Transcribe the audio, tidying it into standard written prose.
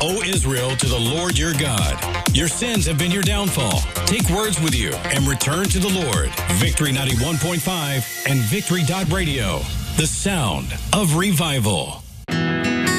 O Israel, to the Lord your God. Your sins have been your downfall. Take words with you and return to the Lord. Victory 91.5 and Victory.radio. The sound of revival.